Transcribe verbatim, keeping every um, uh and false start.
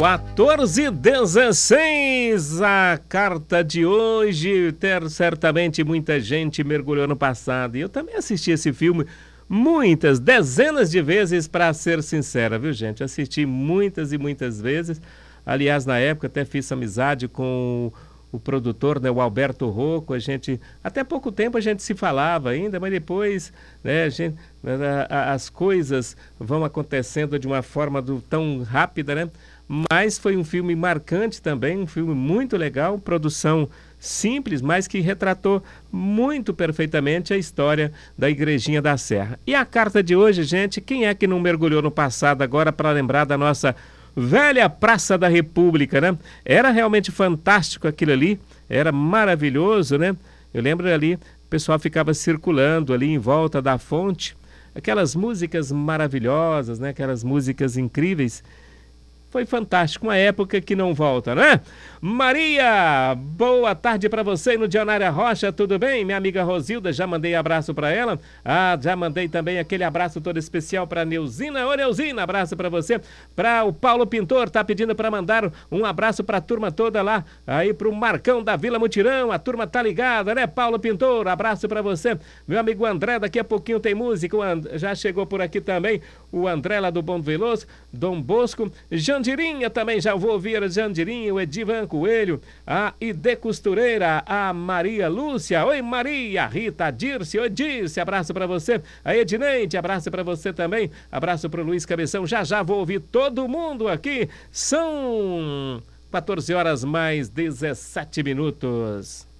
quatorze e dezesseis, a carta de hoje. Ter, certamente muita gente mergulhou no passado. E eu também assisti esse filme muitas, dezenas de vezes, para ser sincera, viu, gente? Assisti muitas e muitas vezes. Aliás, na época até fiz amizade com o produtor, né, o Alberto Rocco. A gente, até pouco tempo a gente se falava ainda, mas depois, né, a gente, a, a, as coisas vão acontecendo de uma forma do, tão rápida, né? Mas foi um filme marcante também, um filme muito legal, produção simples, mas que retratou muito perfeitamente a história da Igrejinha da Serra. E a carta de hoje, gente, quem é que não mergulhou no passado agora para lembrar da nossa velha Praça da República, né? Era realmente fantástico aquilo ali, era maravilhoso, né? Eu lembro ali, o pessoal ficava circulando ali em volta da fonte, aquelas músicas maravilhosas, né? Aquelas músicas incríveis. Foi fantástico, uma época que não volta, né? Maria, boa tarde para você no Dionária Rocha, tudo bem? Minha amiga Rosilda, já mandei abraço para ela. Ah, já mandei também aquele abraço todo especial para Neuzina. Ô, Neuzina, abraço para você. Para o Paulo Pintor, tá pedindo para mandar um abraço para a turma toda lá. Aí para o Marcão da Vila Mutirão, a turma tá ligada, né? Paulo Pintor, abraço para você. Meu amigo André, daqui a pouquinho tem música. And... Já chegou por aqui também o André lá do Bom Veloso, Dom Bosco, Jandirinha também, já vou ouvir a Jandirinha, o Edivan Coelho, a Ide Costureira, a Maria Lúcia, oi Maria, Rita, a Dirce, oi Dirce, abraço pra você, a Edneide, abraço pra você também, abraço pro Luiz Cabeção, já já vou ouvir todo mundo aqui, são quatorze horas mais dezessete minutos.